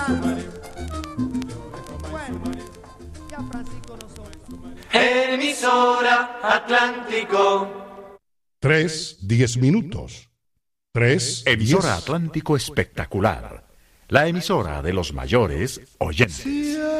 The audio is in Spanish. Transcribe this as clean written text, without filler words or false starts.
Emisora Atlántico. 3:10. Emisora Atlántico Espectacular, la emisora de los mayores oyentes.